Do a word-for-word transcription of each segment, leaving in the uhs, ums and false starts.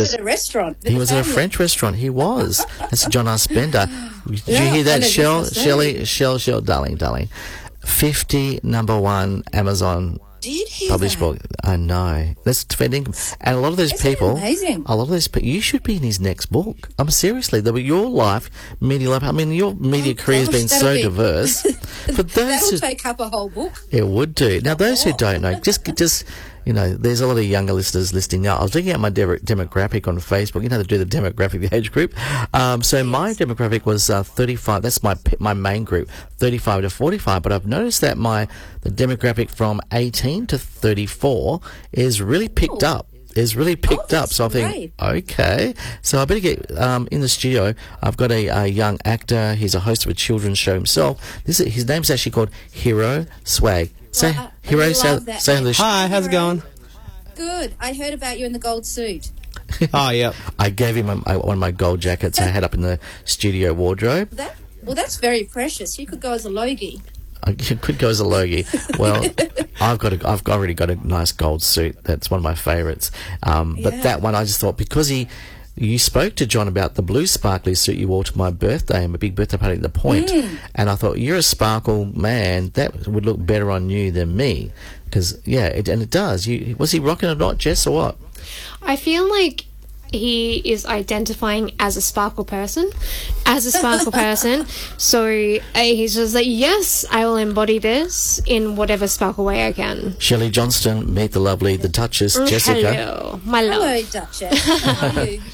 just at a restaurant. He was at a French restaurant. He was. That's John R. Spender. Did Yeah, you hear that, I know, Shell? that's right. Shelley, Shell, Shell, darling, darling. fifty number one Amazon Did he? published though? book. I know. That's defending him. And a lot of those Isn't it people, amazing? a lot of those people, you should be in his next book. I'm seriously, the- your life, media life, I mean, your media Oh, career has gosh, been that'll so be- diverse. For those That'll who, take up a whole book. it would do. Now, those who don't know, just, just, you know, there's a lot of younger listeners listening now. I was looking at my de- demographic on Facebook. You know, they do the demographic, the age group. Um, so my demographic was uh, thirty-five. That's my p- my main group, thirty-five to forty-five. But I've noticed that my the demographic from eighteen to thirty-four is really picked Oh. up. Is really picked Oh, up. So I think, great. okay. So I better get um, in the studio. I've got a, a young actor. He's a host of a children's show himself. This is, his name's actually called Hero Swag. Say, Well, I- Hero, I say, love that say name. the sh- Hi, how's it going? Good. I heard about you in the gold suit. Oh, yep. I gave him a, a, one of my gold jackets I had up in the studio wardrobe. That well, that's very precious. You could go as a Logie. I could go as a Logie. Well, I've got a, I've already got a nice gold suit. That's one of my favourites. Um, But Yeah. that one, I just thought because he, you spoke to John about the blue sparkly suit you wore to my birthday and my big birthday party at the Point, Mm. and I thought you're a sparkle man. That would look better on you than me. Because yeah, it, and it does. You was he rocking it or not, Jess, or what? I feel like he is identifying as a sparkle person, as a sparkle person. So uh, he's just like, yes, I will embody this in whatever sparkle way I can. Shelley Johnston, meet the lovely, the Duchess, Jessica. Hello, my love. Hello, Duchess. How are you?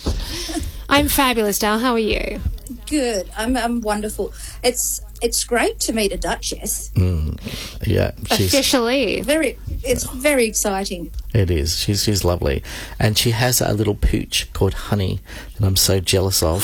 I'm fabulous, Dal. How are you? Good. I'm, I'm wonderful. It's it's great to meet a Duchess. Yeah, she's. Officially. Very. It's very exciting. It is. She's she's lovely, and she has a little pooch called Honey that I'm so jealous of.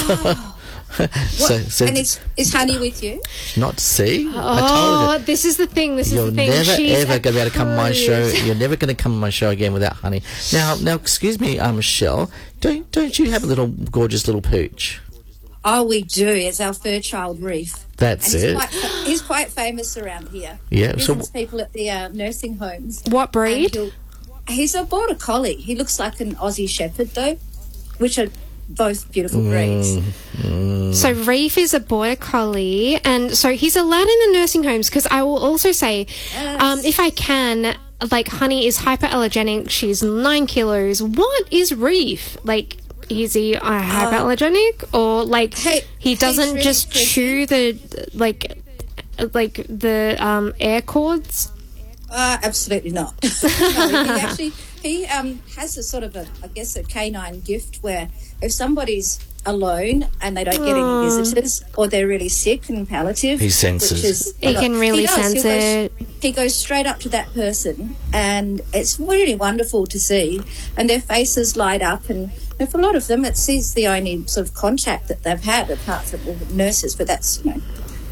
so, so And is is Honey with you? not see. I Oh, told you. this is the thing. This You're is the thing. never She's ever going to be able to come on my show. approved. You're never going to come on my show again without Honey. Now, now, excuse me, um, Michelle. Don't don't you have a little gorgeous little pooch? Oh, we do. It's our fur child, Reef. That's and it. he's quite, he's quite famous around here. Yeah, He so- visits people at the uh, nursing homes. What And breed? he'll- He's a border collie. He looks like an Aussie Shepherd, though, which are both beautiful breeds. Mm. So Reef is a border collie, and so he's allowed in the nursing homes. Because I will also say, um, if I can, like Honey is hyperallergenic. She's nine kilos. What is Reef like? Is he uh, hyperallergenic, or like Hey- he hey, doesn't Trish, just Trish. chew the like like the um, air cords? Uh, absolutely not. No, he actually he um, has a sort of a, I guess, a canine gift where if somebody's alone and they don't get any visitors or they're really sick and palliative, He senses. which is He can really does. sense He'll go- it. He goes straight up to that person, and it's really wonderful to see. And their faces light up, and, and for a lot of them, it's is the only sort of contact that they've had apart from the nurses. But that's you know.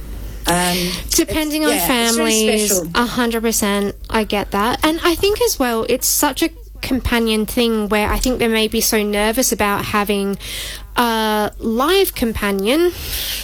Um, Depending it's- on yeah, it's really families, special. a hundred percent, I get that, and I think as well, it's such a companion thing where I think they may be so nervous about having a live companion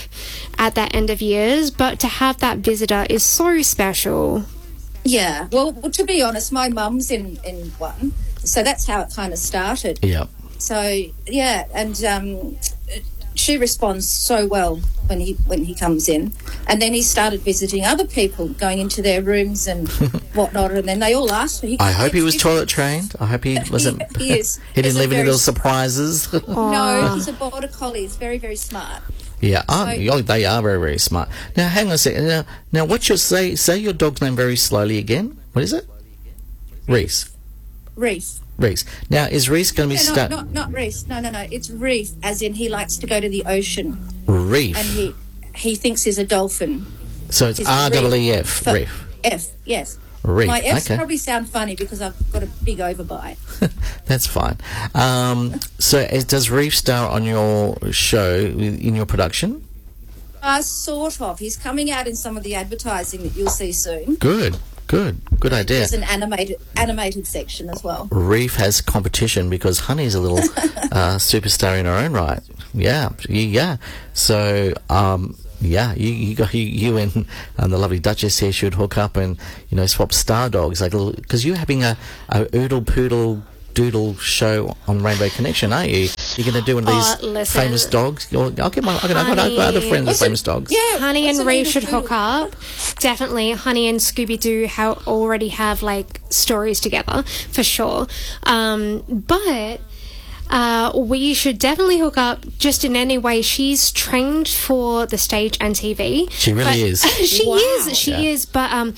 at that end of years, but to have that visitor is so special. Yeah, well, well, to be honest, my mum's in, in one, so that's how it kind of started. Yeah. So, yeah, and um, she responds so well when he when he comes in. And then he started visiting other people, going into their rooms and whatnot, and then they all asked me. I hope he was toilet trained. I hope he wasn't. He is. He didn't He's a leave any very little s- surprises. No, he's a border collie. He's very, very smart. Yeah, oh, So- oh, they are very, very smart. Now, hang on a second. Now, now what's your say? Say your dog's name very slowly again. What is it? Reese. Reef. Reese. Now, is Reese going to be No, stuck? not, not, not Reef. No, no, no. It's Reef, as in he likes to go to the ocean, Reef. and he he thinks he's a dolphin. So it's It's R Reef. E E F. For- Reef. F, yes. Reef. My F's Okay, probably sound funny because I've got a big overbite. that's fine. Um, so, is, does Reef star on your show in your production? Uh, sort of. He's coming out in some of the advertising that you'll see soon. Good. Good. Good idea. There's an animated animated section as well. Reef has competition because Honey's a little uh, superstar in her own right. Yeah, yeah. So, um, yeah, you you, got, you, you and, and the lovely Duchess here should hook up and you know swap star dogs like because you're having a, a oodle poodle doodle show on Rainbow Connection, aren't you? You're going to do one of these Oh, listen. famous dogs. You'll, I'll get my. I've got, I've got, I've got other friends with famous dogs. Yeah, Honey and what's the Ray name of should Doodle? hook up. Definitely, Honey and Scooby Doo ha- already have like stories together for sure. Um, but uh, we should definitely hook up. Just in any way, she's trained for the stage and T V. She really but- is. she Wow. is. She Yeah. is. But um.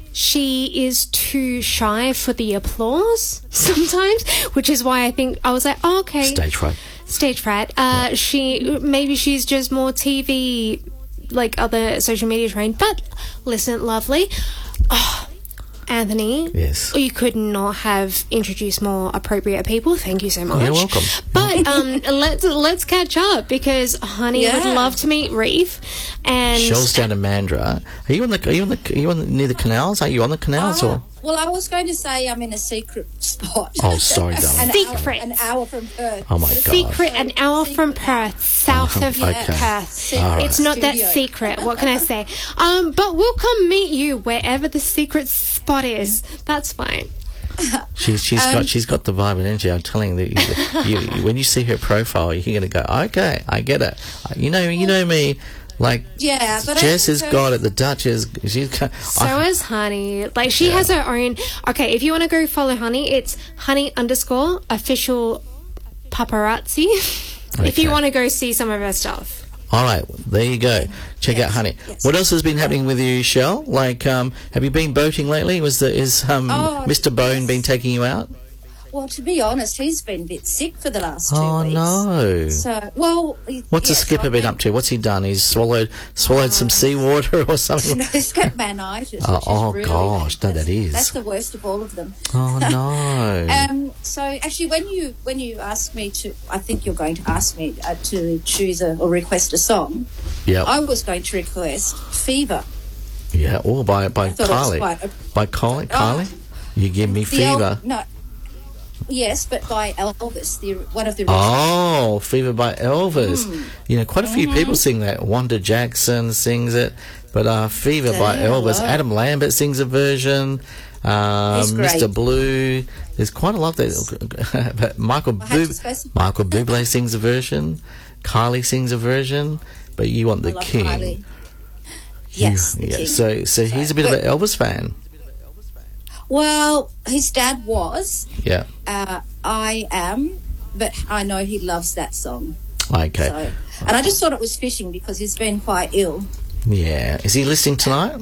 She is too shy for the applause sometimes, which is why I think I was like, oh, okay. Stage fright. Stage fright. Uh, she maybe she's just more T V, like other social media trained. But listen, lovely. Oh, Anthony. Yes. You could not have introduced more appropriate people. Thank you so much. You're welcome. But um, let's let's catch up because Honey would Yeah. love to meet Reef, and Shell's down to Mandurah. Are you on the? Are you on the? Are you on the, near the canals? Are you on the canals or? Oh, well, I was going to say I'm in a secret spot. Oh, sorry, an darling. Secret. Hour, an hour from Perth. Oh my god. secret an hour from Secret. Perth, south of Okay. Perth. All right. It's not that Studio. secret. What can I say? Um, but we'll come meet you wherever the secret spot is. That's fine. She's she's Um, got she's got the vibe and energy. I'm telling you, that you, you when you see her profile, you're going to go, okay, I get it. You know, you know me. Like Yeah, but I Jess think has her- got it. The Dutch is she's. got- So I- is Honey. Like she has her own. Okay, if you want to go follow Honey, it's Honey underscore official paparazzi. If Okay. you want to go see some of her stuff. All right, there you go. Check Yes, out Honey. yes. What else has been happening with you, Shell? Like, um, have you been boating lately? Was the is um Oh, Mister Bone yes. been taking you out? Well, to be honest, he's been a bit sick for the last two Oh weeks. no. So, well, he- What's the yes, skipper I've been up to? What's he done? He's swallowed swallowed some seawater or something. No, he's got manitis. Oh, which is oh, really gosh, bad. no, that That's- is. That's the worst of all of them. Oh no. Um, so actually, when you when you asked me to, I think you're going to ask me uh, to choose a, or request a song. Yeah. I was going to request "Fever." Yeah. Or by by thought it was Kylie. quite a- By Kylie. Kylie. You give me The El- fever. no, yes, but by Elvis, the one of the original. Oh, Fever by Elvis. Hmm. You know, quite a few Mm-hmm. people sing that. Wanda Jackson sings it, but uh, Fever by Yeah, Elvis. wow. Adam Lambert sings a version. Um, He's great. Mister Blue. There's quite a lot there. But Michael I have to Bub- specify. Michael Bublé sings a version. Kylie sings a version. But you want the I love king. Kylie. You- Yes, the yeah. king. So, so he's a bit of an But- Elvis fan. Well, his dad was. Yeah. Uh, I am, but I know he loves that song. Okay. So, and I just thought it was fishing because he's been quite ill. Yeah. Is he listening tonight?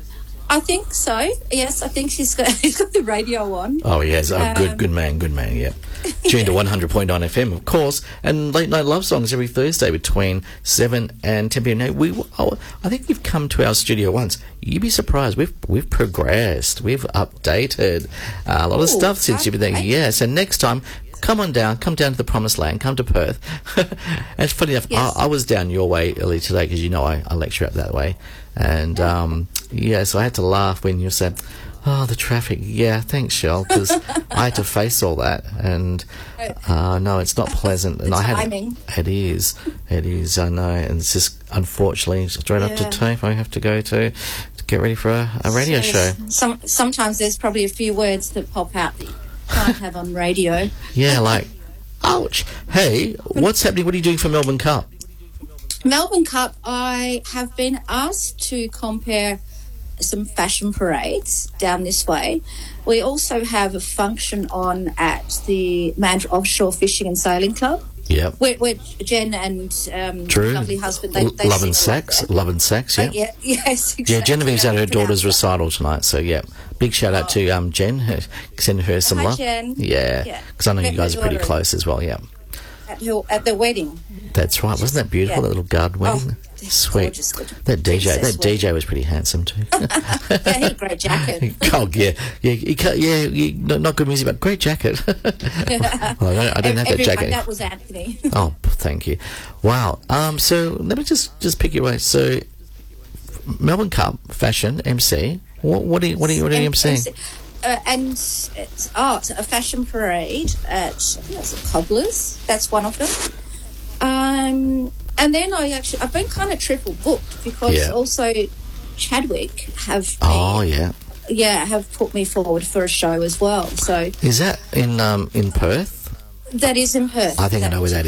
I think so. Yes, I think she's got he's got the radio on. Oh, yes. Oh, good, Um, good man, good man, yeah. Tuned to one hundred point nine F M, of course, and Late Night Love Songs every Thursday between seven and ten p.m. Now, we, oh, I think you've come to our studio once. You'd be surprised. We've we've progressed. We've updated uh, a lot of Ooh, stuff since you've been there. okay. Yeah, so next time, come on down. Come down to the Promised Land. Come to Perth. And it's funny enough, Yes. I, I was down your way earlier today because, you know, I, I lecture up that way. And, um, yeah, so I had to laugh when you said, oh, the traffic. Yeah, thanks, Shell, because I had to face all that. And, uh, no, it's not pleasant. And The I had timing. It is. It is, I know. And it's just, unfortunately, straight up to Yeah. tape I have to go to to get ready for a, a radio So show. Some sometimes there's probably a few words that pop out that you can't have on radio. Yeah, like, ouch. Hey, what's happening? What are you doing for Melbourne Cup? Melbourne Cup, I have been asked to compare some fashion parades down this way. We also have a function on at the Mandurah Offshore Fishing and Sailing Club, Yep. where, where Jen and um, True. lovely husband, they, L- they Love and sing a lot Sex. there. Love and Sex, yeah. Uh, yeah, yes, exactly. Yeah, Genevieve's at her I daughter's pronounced that. recital tonight, so yeah. Big shout out to um, Jen. her- Send her some Hi, love. Jen. Yeah, Yeah. because I know you Met guys her are pretty daughter. close as well, yeah. At, her, at the wedding. That's right. Wasn't that beautiful, Yeah. that little garden wedding? Oh, Sweet. gorgeous, gorgeous. That D J, that Princess D J was pretty handsome too. Yeah, he had a great jacket. Oh yeah, yeah, he cut, yeah, he, not, not good music, but great jacket. well, I don't, I didn't have that Everyone- jacket. That was Anthony. Oh, p- thank you. Wow. Um. So let me just just pick your way. So Melbourne Cup fashion M C. What what are you what are you, what are you M- emceeing? M C Uh, and it's oh, it's a fashion parade at I think that's at Cobbler's. That's one of them. Um, and then I actually I've been kind of triple booked because Yeah. also Chadwick have Oh been, yeah. yeah, have put me forward for a show as well. So Is that in um, in Perth? that is in Perth. I think I know where that